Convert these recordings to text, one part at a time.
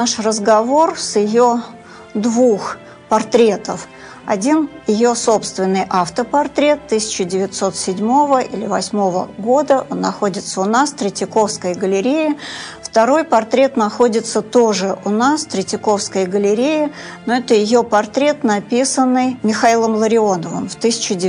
Наш разговор с ее двух портретов. Один – ее собственный автопортрет 1907 или 1908 года. Он находится у нас в Третьяковской галерее. Второй портрет находится тоже у нас в Третьяковской галерее, но это ее портрет, написанный Михаилом Ларионовым в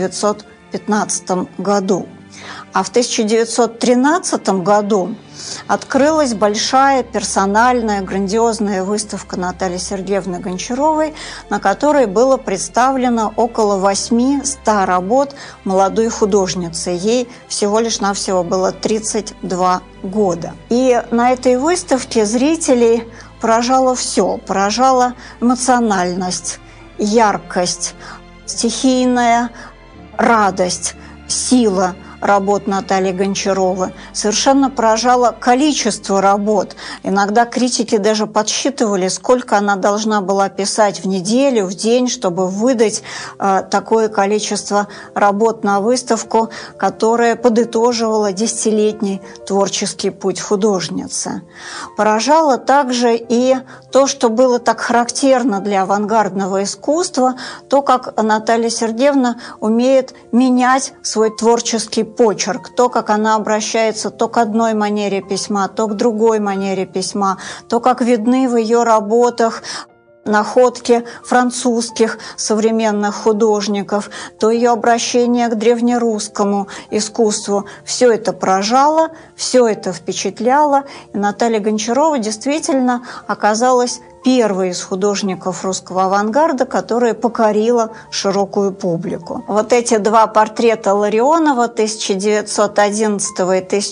1915 году. А в 1913 году открылась большая персональная, грандиозная выставка Натальи Сергеевны Гончаровой, на которой было представлено около 800 работ молодой художницы. Ей всего лишь навсего было 32 года. И на этой выставке зрителей поражало все. Поражала эмоциональность, яркость, стихийная радость, сила работ Натальи Гончаровой. Совершенно поражало количество работ. Иногда критики даже подсчитывали, сколько она должна была писать в неделю, в день, чтобы выдать такое количество работ на выставку, которая подытоживала десятилетний творческий путь художницы. Поражало также и то, что было так характерно для авангардного искусства, то, как Наталья Сергеевна умеет менять свой творческий почерк, то, как она обращается то к одной манере письма, то к другой манере письма, то, как видны в ее работах находки французских современных художников, то ее обращение к древнерусскому искусству. Все это поражало, все это впечатляло, и Наталья Гончарова действительно оказалась первой из художников русского авангарда, которая покорила широкую публику. Вот эти два портрета Ларионова 1911 и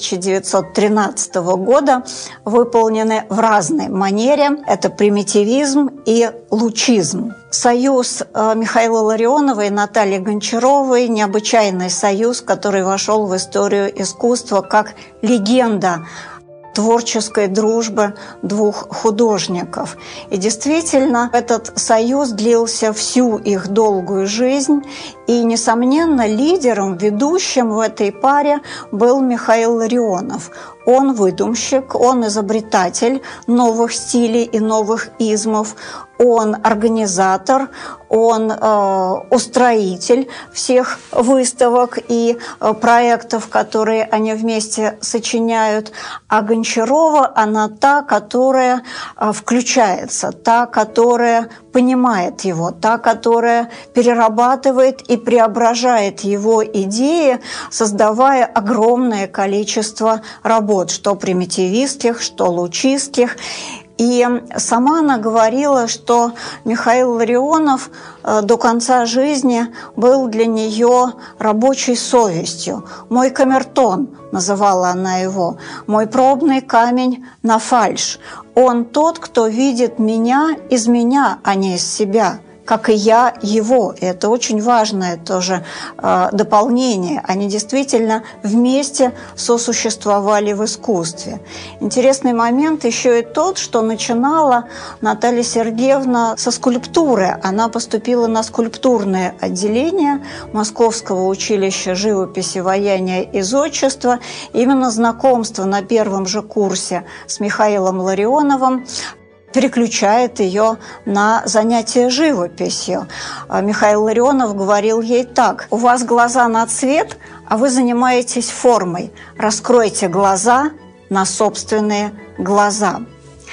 1913 года выполнены в разной манере. Это примитивизм и лучизм. Союз Михаила Ларионова и Натальи Гончаровой – необычайный союз, который вошел в историю искусства как легенда творческой дружбы двух художников. И действительно, этот союз длился всю их долгую жизнь, и, несомненно, лидером, ведущим в этой паре был Михаил Ларионов. Он выдумщик, он изобретатель новых стилей и новых измов, он организатор, он устроитель всех выставок и проектов, которые они вместе сочиняют. А Гончарова, она та, которая включается, та, которая понимает его, та, которая перерабатывает и преображает его идеи, создавая огромное количество работ, что примитивистских, что лучистских. И сама она говорила, что Михаил Ларионов до конца жизни был для нее рабочей совестью. «Мой камертон», называла она его, «мой пробный камень на фальшь». Он тот, кто видит меня из меня, а не из себя, как и я его. И это очень важное тоже дополнение. Они действительно вместе сосуществовали в искусстве. Интересный момент еще и тот, что начинала Наталья Сергеевна со скульптуры. Она поступила на скульптурное отделение Московского училища живописи, ваяния и зодчества. Именно знакомство на первом же курсе с Михаилом Ларионовым переключает ее на занятия живописью. Михаил Ларионов говорил ей так: «У вас глаза на цвет, а вы занимаетесь формой. Раскройте глаза на собственные глаза».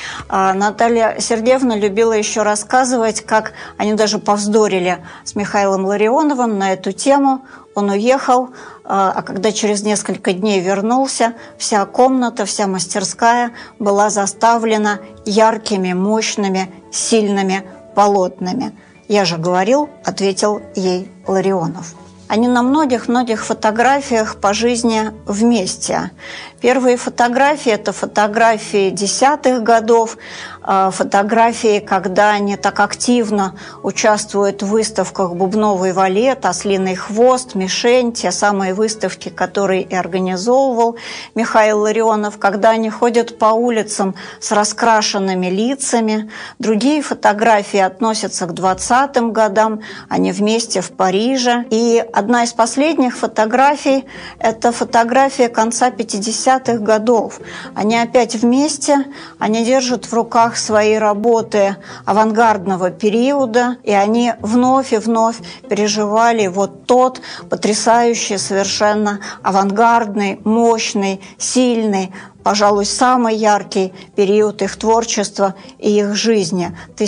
Наталья Сергеевна любила еще рассказывать, как они даже повздорили с Михаилом Ларионовым на эту тему. Он уехал, а когда через несколько дней вернулся, вся комната, вся мастерская была заставлена яркими, мощными, сильными полотнами. «Я же говорил», – ответил ей Ларионов. Они на многих-многих фотографиях по жизни вместе. Первые фотографии – это фотографии 10-х годов, фотографии, когда они так активно участвуют в выставках «Бубновый валет», «Ослиный хвост», «Мишень», те самые выставки, которые и организовывал Михаил Ларионов, когда они ходят по улицам с раскрашенными лицами. Другие фотографии относятся к 20-м годам, они вместе в Париже. И одна из последних фотографий – это фотография конца 50-х 60-х годов. Они опять вместе, они держат в руках свои работы авангардного периода, и они вновь и вновь переживали вот тот потрясающий, совершенно авангардный, мощный, сильный, пожалуй, самый яркий период их творчества и их жизни –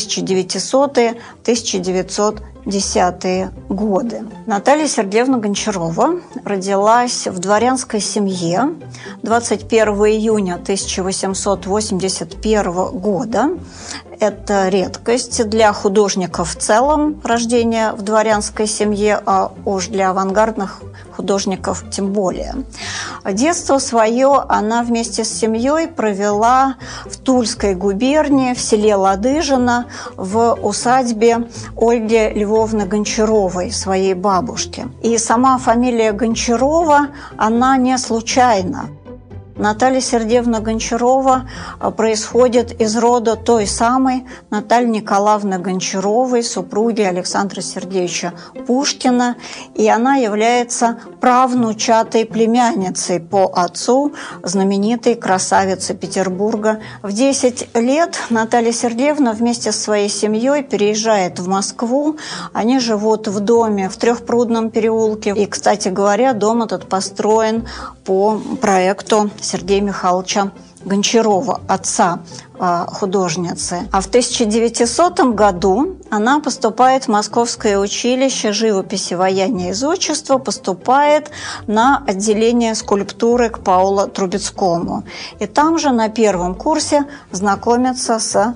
1900-1910-е годы. Наталья Сергеевна Гончарова родилась в дворянской семье 21 июня 1881 года. Это редкость для художников в целом, рождение в дворянской семье, а уж для авангардных художников тем более. Детство свое она вместе с семьей провела в Тульской губернии, в селе Ладыжино, в усадьбе Ольги Львовны Гончаровой, своей бабушки. И сама фамилия Гончарова, она не случайна. Наталья Сергеевна Гончарова происходит из рода той самой Натальи Николаевны Гончаровой, супруги Александра Сергеевича Пушкина, и она является правнучатой племянницей по отцу знаменитой красавицы Петербурга. В 10 лет Наталья Сергеевна вместе с своей семьей переезжает в Москву. Они живут в доме в Трехпрудном переулке. И, кстати говоря, дом этот построен по проекту Сергея Михайловича Гончарова, отца художницы. А в 1900 году она поступает в Московское училище живописи, ваяния и зодчества, поступает на отделение скульптуры к Паулу Трубецкому. И там же на первом курсе знакомится с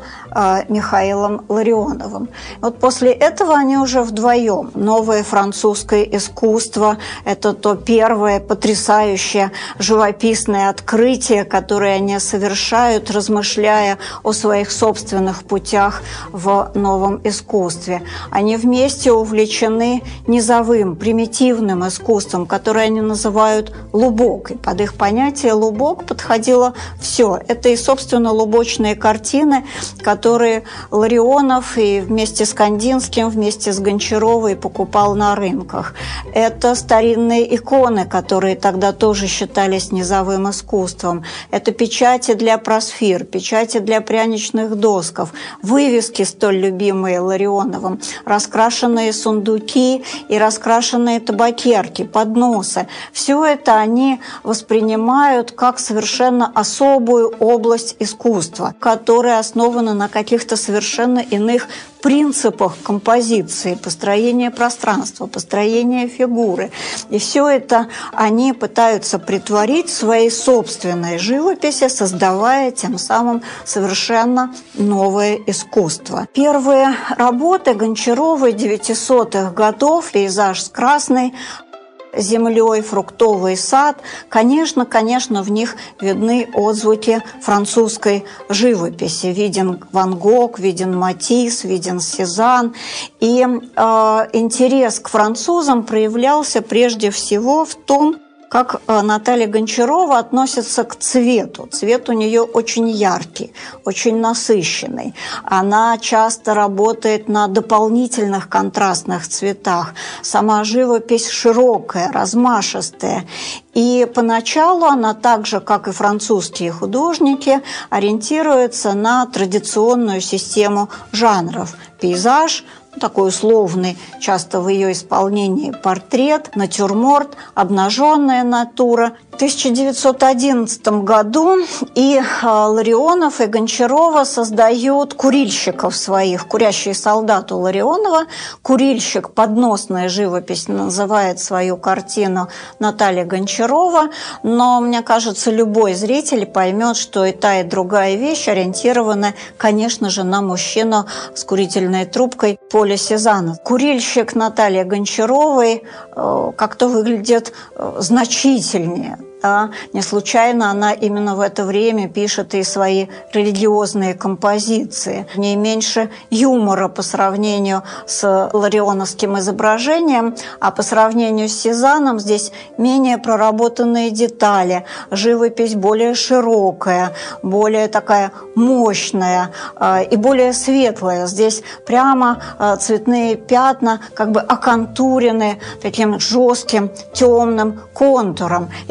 Михаилом Ларионовым. Вот после этого они уже вдвоем. Новое французское искусство – это то первое потрясающее живописное открытие, которое они совершают, размышляя о своих собственных путях в новом искусстве. Они вместе увлечены низовым, примитивным искусством, которое они называют лубок. И под их понятие лубок подходило все. Это и, собственно, лубочные картины, которые Ларионов и вместе с Кандинским, вместе с Гончаровой покупал на рынках. Это старинные иконы, которые тогда тоже считались низовым искусством. Это печати для просфир, печати для пряничных досков, вывески, столь любимые Ларионовым, раскрашенные сундуки и раскрашенные табакерки, подносы. Все это они воспринимают как совершенно особую область искусства, которая основана на каких-то совершенно иных принципах композиции, построения пространства, построения фигуры. И все это они пытаются претворить в своей собственной живописи, создавая тем самым совершенно новое искусство. Первые работы Гончаровой 900-х годов, пейзаж с красной землей, фруктовый сад. Конечно, в них видны отзвуки французской живописи. Виден Ван Гог, виден Матисс, виден Сезанн. И интерес к французам проявлялся прежде всего в том, как Наталья Гончарова относится к цвету. Цвет у нее очень яркий, очень насыщенный. Она часто работает на дополнительных контрастных цветах. Сама живопись широкая, размашистая. И поначалу она, так же, как и французские художники, ориентируется на традиционную систему жанров. Пейзаж, такой условный, часто в ее исполнении портрет, натюрморт, обнаженная натура. В 1911 году и Ларионов, и Гончарова создают курильщиков своих. «Курящий солдат» у Ларионова. «Курильщик», подносная живопись, называет свою картину Наталья Гончарова. Но, мне кажется, любой зритель поймет, что и та, и другая вещь ориентированы, конечно же, на мужчину с курительной трубкой Поля Сезанна. Курильщик Натальи Гончаровой как-то выглядит значительнее. Да? Не случайно она именно в это время пишет и свои религиозные композиции. В ней меньше юмора по сравнению с ларионовским изображением, а по сравнению с Сезанном здесь менее проработанные детали, живопись более широкая, более такая мощная и более светлая. Здесь прямо цветные пятна как бы оконтурены таким жестким темным контуром. И это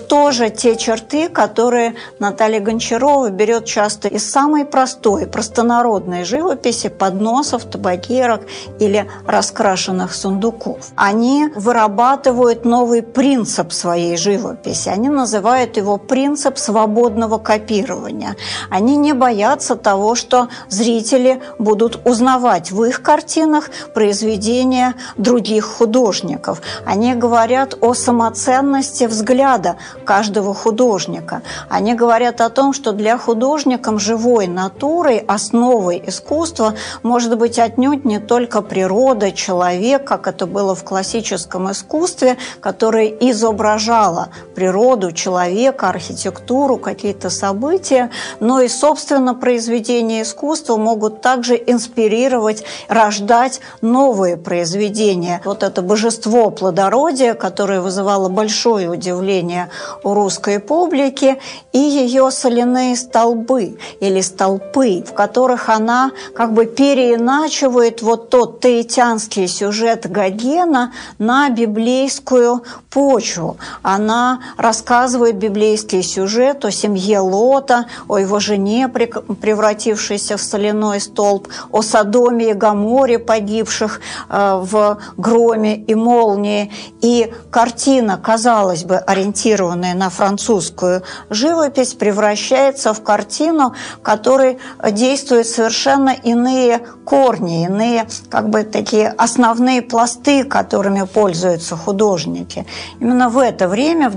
тоже те черты, которые Наталья Гончарова берет часто из самой простой, простонародной живописи, подносов, табакерок или раскрашенных сундуков. Они вырабатывают новый принцип своей живописи. Они называют его принцип свободного копирования. Они не боятся того, что зрители будут узнавать в их картинах произведения других художников. Они говорят о самоценности взгляда каждого художника. Они говорят о том, что для художника живой натурой, основой искусства может быть отнюдь не только природа, человек, как это было в классическом искусстве, которое изображало природу, человека, архитектуру, какие-то события, но и, собственно, произведения искусства могут также инспирировать, рождать новые произведения. Вот это божество плодородия, которое вызывало большое удивление у русской публики, и ее соляные столбы или столпы, в которых она как бы переиначивает вот тот таитянский сюжет Гогена на библейскую почву. Она рассказывает библейский сюжет о семье Лота, о его жене, превратившейся в соляной столб, о Содоме и Гоморе, погибших в громе и молнии. И картина, казалось бы, ориентированная на французскую живопись, превращается в картину, в которой действуют совершенно иные корни, иные как бы такие основные пласты, которыми пользуются художники. Именно в это время, в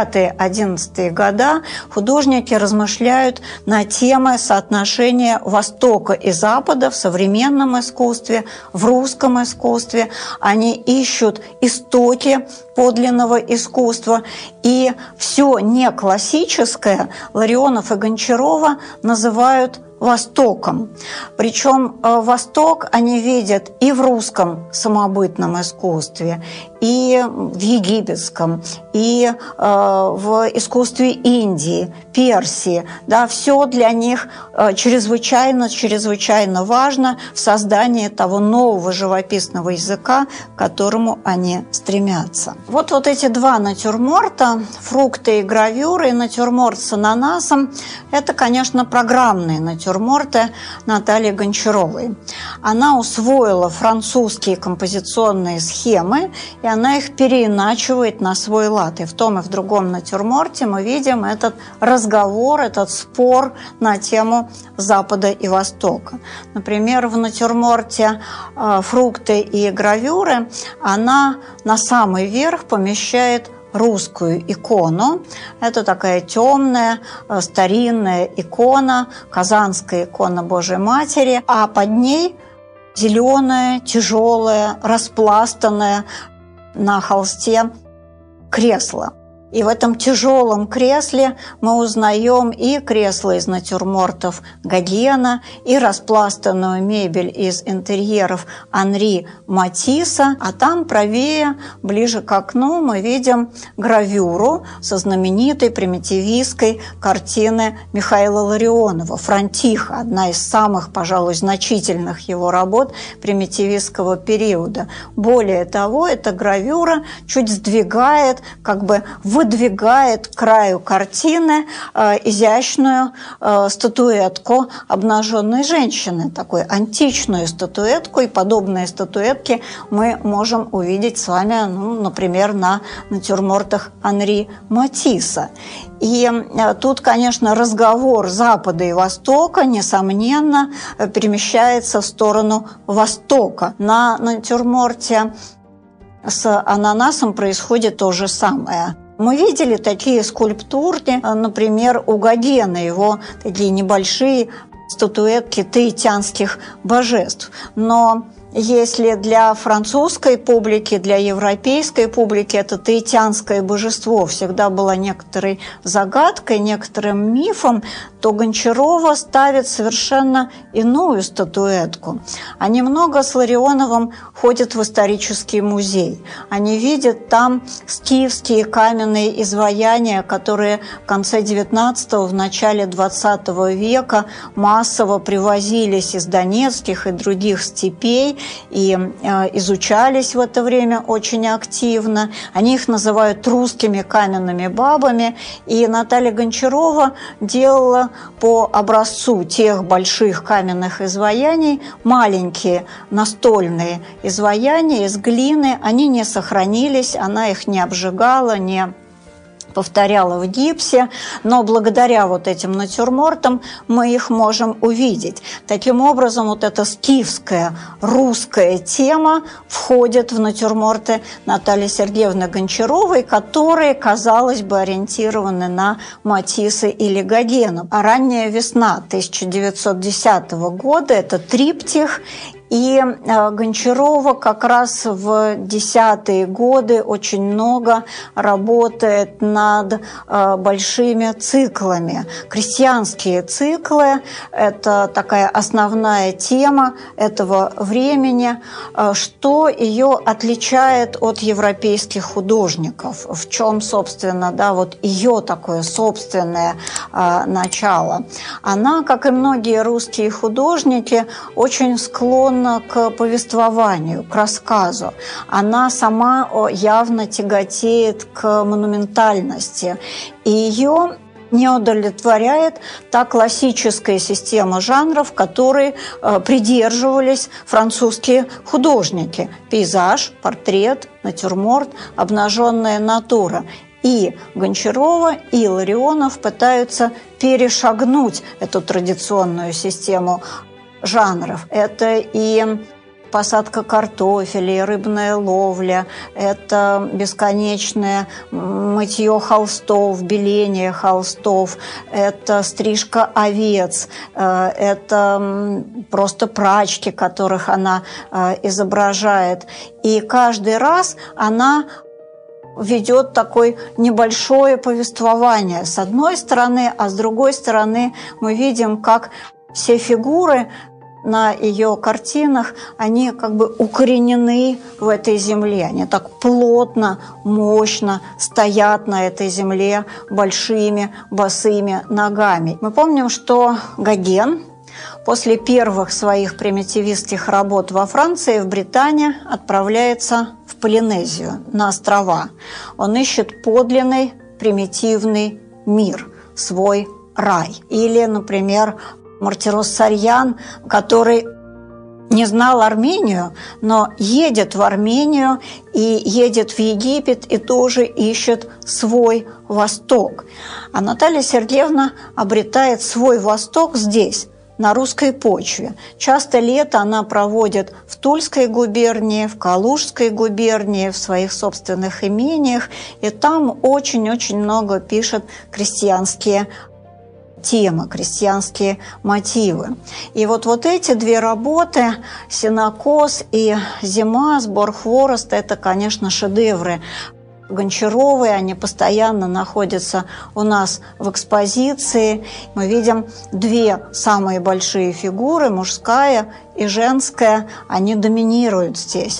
10-11 года, художники размышляют на темы соотношения Востока и Запада в современном искусстве, в русском искусстве. Они ищут истоки подлинного искусства. И все неклассическое Ларионов и Гончарова называют Востоком. Причем Восток они видят и в русском самобытном искусстве, и в египетском, и в искусстве Индии, Персии. Да, все для них чрезвычайно важно в создании того нового живописного языка, к которому они стремятся. Вот эти два натюрморта, фрукты и гравюры, и натюрморт с ананасом, это, конечно, программные натюрморты Натальи Гончаровой. Она усвоила французские композиционные схемы, и она их переиначивает на свой лад. И в том, и в другом натюрморте мы видим этот разговор, этот спор на тему Запада и Востока. Например, в натюрморте «Фрукты и гравюры» она на самый верх помещает русскую икону. Это такая темная, старинная икона, казанская икона Божией Матери, а под ней зеленая, тяжелая, распластанная на холсте кресло. И в этом тяжелом кресле мы узнаем и кресло из натюрмортов Гогена, и распластанную мебель из интерьеров Анри Матисса. А там правее, ближе к окну, мы видим гравюру со знаменитой примитивистской картины Михаила Ларионова «Фронтиха», одна из самых, пожалуй, значительных его работ примитивистского периода. Более того, эта гравюра чуть сдвигает, как бы выдвигает к краю картины изящную статуэтку обнаженной женщины, такую античную статуэтку, и подобные статуэтки мы можем увидеть с вами, например, на натюрмортах Анри Матисса. И тут, конечно, разговор Запада и Востока, несомненно, перемещается в сторону Востока. На натюрморте с ананасом происходит то же самое. Мы видели такие скульптурки, например, у Гогена, его такие небольшие статуэтки таитянских божеств. Но если для французской публики, для европейской публики это таитянское божество всегда было некоторой загадкой, некоторым мифом, то Гончарова ставит совершенно иную статуэтку. Они много с Ларионовым ходят в исторический музей. Они видят там скифские каменные изваяния, которые в конце XIX, в начале XX века массово привозились из донецких и других степей и изучались в это время очень активно. Они их называют русскими каменными бабами. И Наталья Гончарова делала по образцу тех больших каменных изваяний маленькие настольные изваяния из глины. Они не сохранились, она их не обжигала, не повторяла в гипсе, но благодаря вот этим натюрмортам мы их можем увидеть. Таким образом, вот эта скифская, русская тема входит в натюрморты Натальи Сергеевны Гончаровой, которые, казалось бы, ориентированы на Матисса или Гогена. А ранняя весна 1910 года – это триптих. И Гончарова как раз в 10-е годы очень много работает над большими циклами. Крестьянские циклы – это такая основная тема этого времени. Что ее отличает от европейских художников? В чем, собственно, да, вот ее такое собственное начало? Она, как и многие русские художники, очень склонна к повествованию, к рассказу. Она сама явно тяготеет к монументальности. И ее не удовлетворяет та классическая система жанров, которой придерживались французские художники. Пейзаж, портрет, натюрморт, обнаженная натура. И Гончарова, и Ларионов пытаются перешагнуть эту традиционную систему жанров. Это и посадка картофеля, и рыбная ловля, это бесконечное мытье холстов, беление холстов, это стрижка овец, это просто прачки, которых она изображает. И каждый раз она ведет такое небольшое повествование с одной стороны, а с другой стороны мы видим, как все фигуры на ее картинах, они как бы укоренены в этой земле. Они так плотно, мощно стоят на этой земле большими босыми ногами. Мы помним, что Гоген после первых своих примитивистских работ во Франции и в Британии отправляется в Полинезию, на острова. Он ищет подлинный примитивный мир, свой рай. Или, например, Мартирос Сарьян, который не знал Армению, но едет в Армению и едет в Египет и тоже ищет свой Восток. А Наталья Сергеевна обретает свой Восток здесь, на русской почве. Часто лето она проводит в Тульской губернии, в Калужской губернии, в своих собственных имениях, и там очень-очень много пишет крестьянские темы, крестьянские мотивы. И вот эти две работы «Сенокос» и «Зима», «Сбор хвороста» – это, конечно, шедевры Гончаровой. Они постоянно находятся у нас в экспозиции. Мы видим две самые большие фигуры, мужская и женская, они доминируют здесь.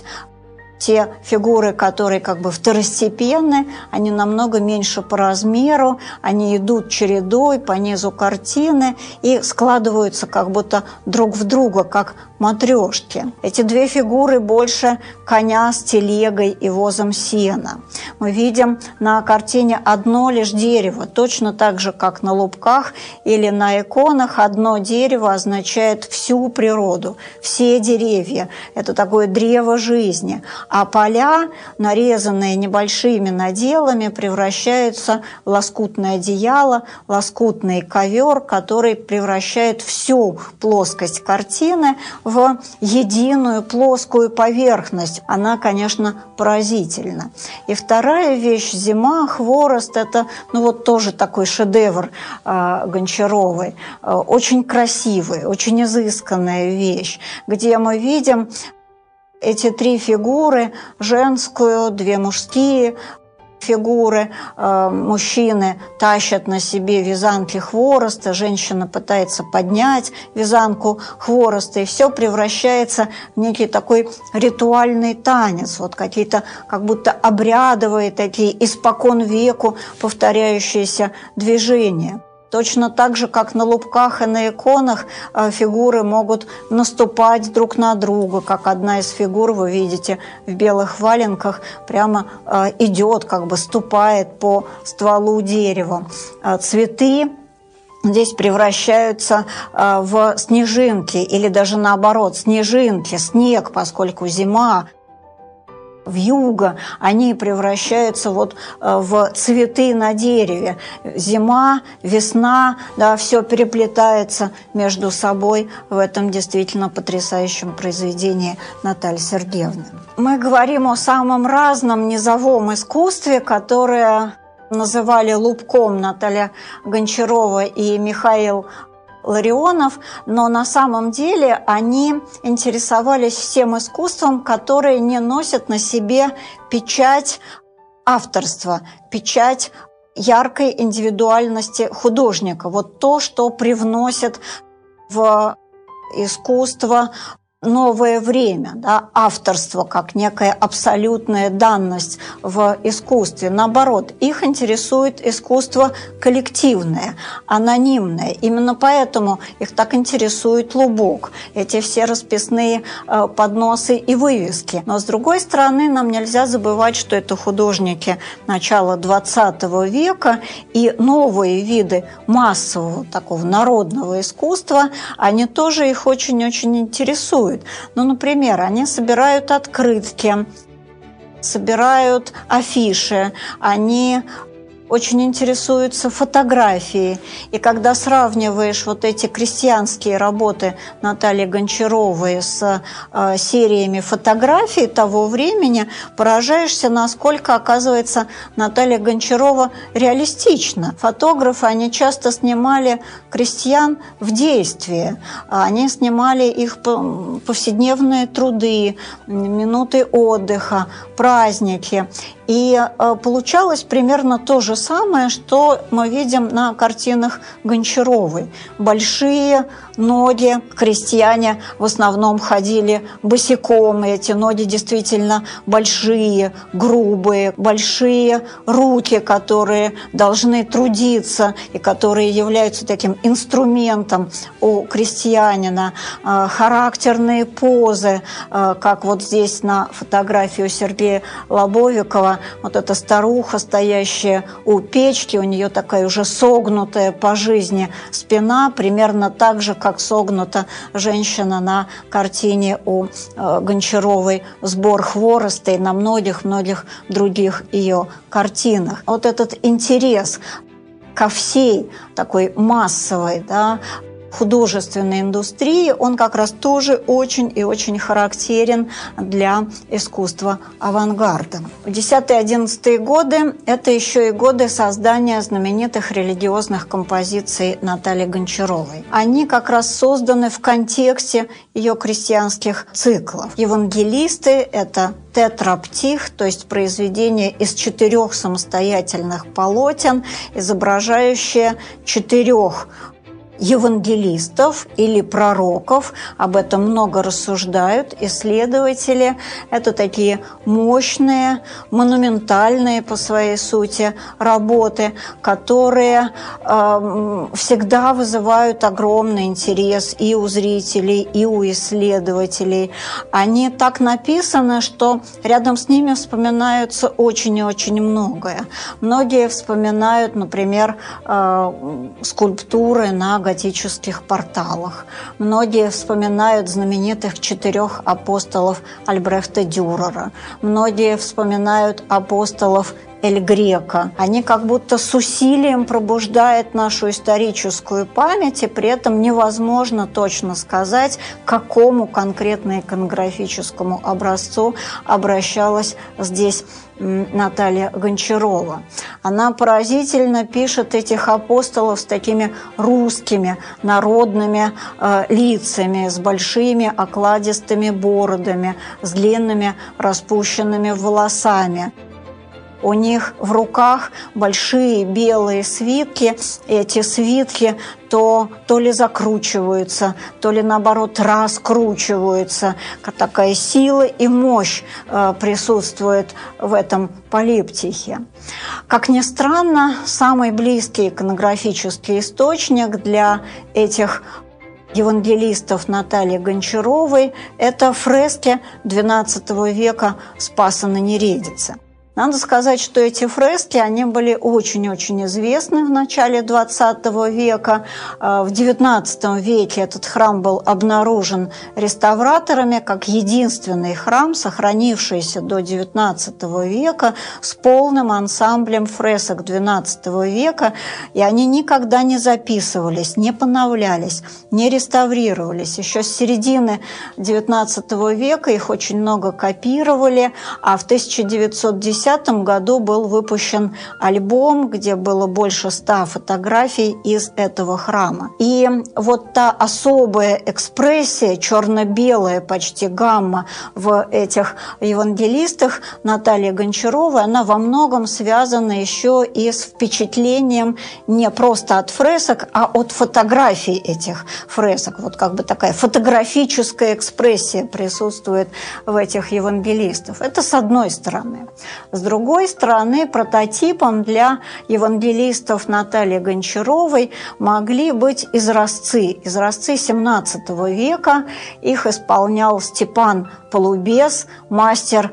Те фигуры, которые как бы второстепенны, они намного меньше по размеру, они идут чередой по низу картины и складываются как будто друг в друга, как матрешки. Эти две фигуры больше коня с телегой и возом сена. Мы видим на картине одно лишь дерево, точно так же, как на лубках или на иконах. Одно дерево означает всю природу, все деревья. Это такое древо жизни. А поля, нарезанные небольшими наделами, превращаются в лоскутное одеяло, лоскутный ковер, который превращает всю плоскость картины в единую плоскую поверхность. Она, конечно, поразительна. И вторая вещь – «Зима», хворост – это тоже такой шедевр Гончаровой. Очень красивый, очень изысканная вещь, где мы видим эти три фигуры, женскую, две мужские фигуры. Мужчины тащат на себе вязанки хвороста, женщина пытается поднять вязанку хвороста, и все превращается в некий такой ритуальный танец, какие-то как будто обрядовые такие испокон веку повторяющиеся движения. Точно так же, как на лубках и на иконах, фигуры могут наступать друг на друга, как одна из фигур, вы видите, в белых валенках прямо идет, как бы ступает по стволу дерева. Цветы здесь превращаются в снежинки или даже наоборот, снежинки, снег, поскольку зима, вьюга, они превращаются вот в цветы на дереве. Зима, весна, да, все переплетается между собой в этом действительно потрясающем произведении Натальи Сергеевны. Мы говорим о самом разном низовом искусстве, которое называли лубком Наталья Гончарова и Михаил Ларионов, но на самом деле они интересовались всем искусством, которое не носит на себе печать авторства, печать яркой индивидуальности художника. Вот то, что привносит в искусство новое время, да, авторство как некая абсолютная данность в искусстве. Наоборот, их интересует искусство коллективное, анонимное. Именно поэтому их так интересует лубок, эти все расписные подносы и вывески. Но, с другой стороны, нам нельзя забывать, что это художники начала XX века, и новые виды массового, такого народного искусства, они тоже их очень-очень интересуют. Ну, например, они собирают открытки, собирают афиши, они очень интересуются фотографией. И когда сравниваешь вот эти крестьянские работы Натальи Гончаровой с сериями фотографий того времени, поражаешься, насколько, оказывается, Наталья Гончарова реалистична. Фотографы, они часто снимали крестьян в действии. Они снимали их повседневные труды, минуты отдыха, праздники. И получалось примерно то же самое, что мы видим на картинах Гончаровой. Большие ноги, крестьяне в основном ходили босиком, и эти ноги действительно большие, грубые, большие руки, которые должны трудиться и которые являются таким инструментом у крестьянина, характерные позы, как вот здесь на фотографии у Сергея Лобовикова, вот эта старуха, стоящая у печки, у нее такая уже согнутая по жизни спина, примерно так же, как согнута женщина на картине у Гончаровой «Сбор хвороста» и на многих-многих других ее картинах. Вот этот интерес ко всей такой массовой, да, художественной индустрии, он как раз тоже очень и очень характерен для искусства авангарда. 10-11 годы – это еще и годы создания знаменитых религиозных композиций Натальи Гончаровой. Они как раз созданы в контексте ее крестьянских циклов. Евангелисты – это тетраптих, то есть произведение из 4 самостоятельных полотен, изображающее 4 евангелистов или пророков. Об этом много рассуждают исследователи. Это такие мощные, монументальные по своей сути работы, которые всегда вызывают огромный интерес и у зрителей, и у исследователей. Они так написаны, что рядом с ними вспоминаются очень и очень многое. Многие вспоминают, например, скульптуры на готических порталах. Многие вспоминают знаменитых 4 апостолов Альбрехта Дюрера. Многие вспоминают апостолов Эль Греко. Они как будто с усилием пробуждают нашу историческую память, и при этом невозможно точно сказать, к какому конкретно иконографическому образцу обращалась здесь Наталья Гончарова. Она поразительно пишет этих апостолов с такими русскими народными лицами, с большими окладистыми бородами, с длинными распущенными волосами. у них в руках большие белые свитки. Эти свитки то ли закручиваются, то ли, наоборот, раскручиваются. Такая сила и мощь присутствует в этом полиптихе. Как ни странно, самый близкий иконографический источник для этих евангелистов Натальи Гончаровой – это фрески XII века Спаса на Нередице. Надо сказать, что эти фрески, они были очень-очень известны в начале XX века. В XIX веке этот храм был обнаружен реставраторами как единственный храм, сохранившийся до XIX века с полным ансамблем фресок XII века, и они никогда не записывались, не поновлялись, не реставрировались. Еще с середины XIX века их очень много копировали, а в 1910 году был выпущен альбом, где было больше 100 фотографий из этого храма. И вот та особая экспрессия, черно-белая почти гамма в этих евангелистах Натальи Гончаровой, она во многом связана еще и с впечатлением не просто от фресок, а от фотографий этих фресок. Вот как бы такая фотографическая экспрессия присутствует в этих евангелистах. Это с одной стороны. С другой стороны, прототипом для евангелистов Натальи Гончаровой могли быть изразцы XVII века. Их исполнял Степан Полубес, мастер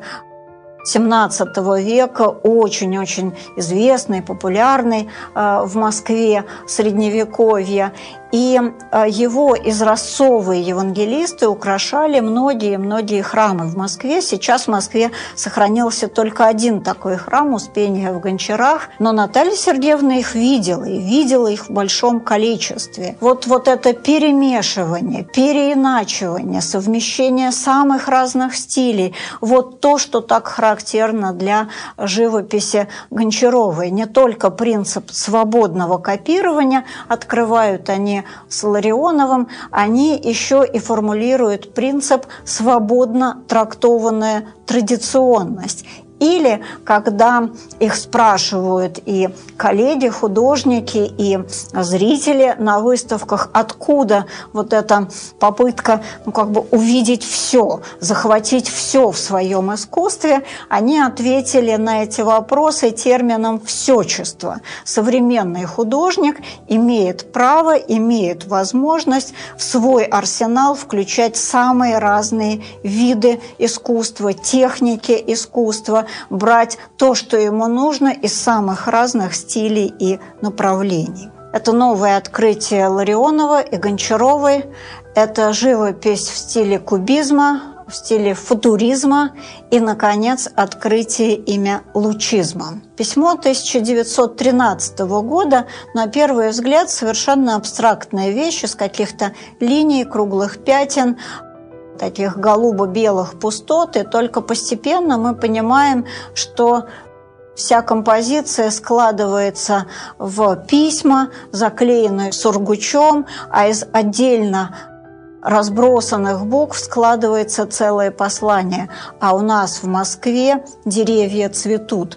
XVII века, очень-очень известный, популярный в Москве Средневековья. И его изразцовые евангелисты украшали многие храмы в Москве. Сейчас в Москве сохранился только один такой храм Успения в Гончарах, но Наталья Сергеевна их видела, и видела их в большом количестве. Вот это перемешивание, переиначивание, совмещение самых разных стилей, вот то, что так характерно для живописи Гончаровой. Не только принцип свободного копирования открывают они с Ларионовым, они еще и формулируют принцип «свободно трактованная традиционность». Или когда их спрашивают и коллеги, художники, и зрители на выставках, откуда вот эта попытка увидеть все, захватить все в своем искусстве, они ответили на эти вопросы термином «всечество». Современный художник имеет право, имеет возможность в свой арсенал включать самые разные виды искусства, техники искусства, брать то, что ему нужно из самых разных стилей и направлений. Это новое открытие Ларионова и Гончаровой. Это живопись в стиле кубизма, в стиле футуризма и, наконец, открытие имя лучизма. Письмо 1913 года, на первый взгляд, совершенно абстрактная вещь из каких-то линий, круглых пятен, таких голубо-белых пустот, и только постепенно мы понимаем, что вся композиция складывается в письма, заклеенные сургучом, а из отдельно разбросанных букв складывается целое послание. А у нас в Москве деревья цветут.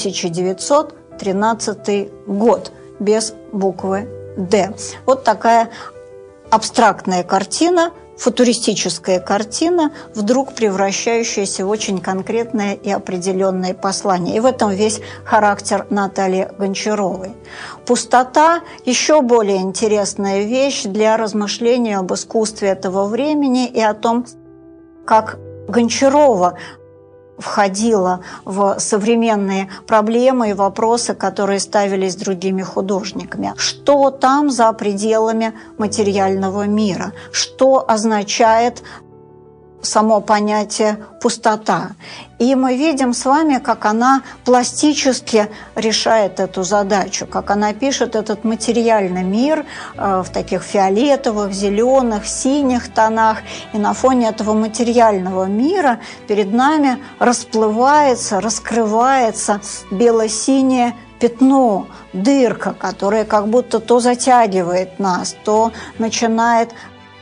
1913 год, без буквы «Д». Вот такая абстрактная картина, футуристическая картина, вдруг превращающаяся в очень конкретное и определенное послание. И в этом весь характер Натальи Гончаровой. Пустота – еще более интересная вещь для размышления об искусстве этого времени и о том, как Гончарова входила в современные проблемы и вопросы, которые ставились другими художниками. Что там за пределами материального мира? Что означает само понятие «пустота». И мы видим с вами, как она пластически решает эту задачу, как она пишет этот материальный мир в таких фиолетовых, зеленых, синих тонах. И на фоне этого материального мира перед нами расплывается, раскрывается бело-синее пятно, дырка, которая как будто то затягивает нас, то начинает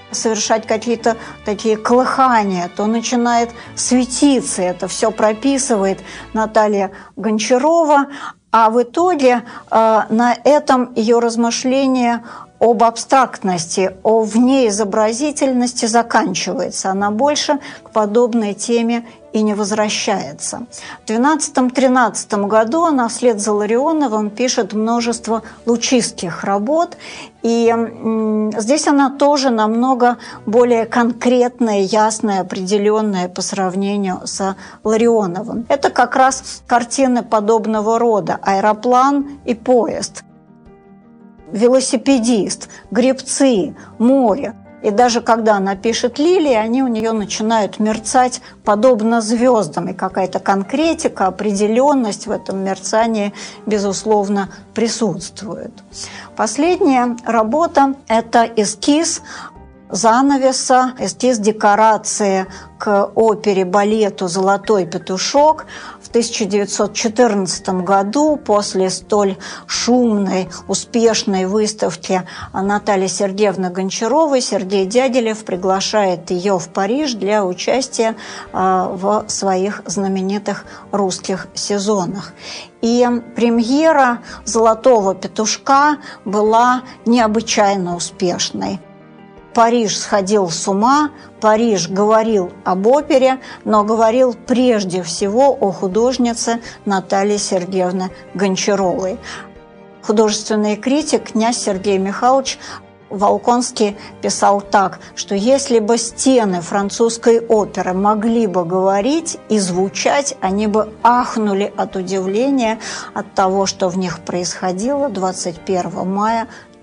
совершать какие-то такие колыхания, то начинает светиться. Это все прописывает Наталья Гончарова. А в итоге на этом ее размышления об абстрактности, о внеизобразительности заканчивается. Она больше к подобной теме и не возвращается. В 12-13 году она вслед за Ларионовым пишет множество лучистских работ, и здесь она тоже намного более конкретная, ясная, определенная по сравнению с Ларионовым. Это как раз картины подобного рода: аэроплан и поезд, велосипедист, гребцы, море. И даже когда она пишет лилии, они у нее начинают мерцать подобно звездам. И какая-то конкретика, определенность в этом мерцании, безусловно, присутствует. Последняя работа – это эскиз занавеса, эскиз декорации к опере-балету «Золотой петушок». В 1914 году, после столь шумной, успешной выставки Натальи Сергеевны Гончаровой, Сергей Дягилев приглашает ее в Париж для участия в своих знаменитых русских сезонах. И премьера «Золотого петушка» была необычайно успешной. Париж сходил с ума, Париж говорил об опере, но говорил прежде всего о художнице Наталье Сергеевне Гончаровой. Художественный критик князь Сергей Михайлович Волконский писал так, что если бы стены французской оперы могли бы говорить и звучать, они бы ахнули от удивления от того, что в них происходило 21 мая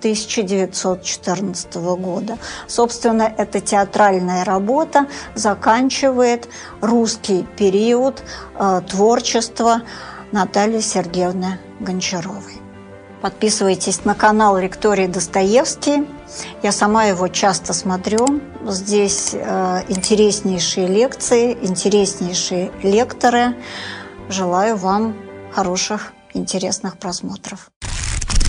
1914 года. Собственно, эта театральная работа заканчивает русский период творчества Натальи Сергеевны Гончаровой. Подписывайтесь на канал Виктории Достоевский. Я сама его часто смотрю. Здесь интереснейшие лекции, интереснейшие лекторы. Желаю вам хороших, интересных просмотров.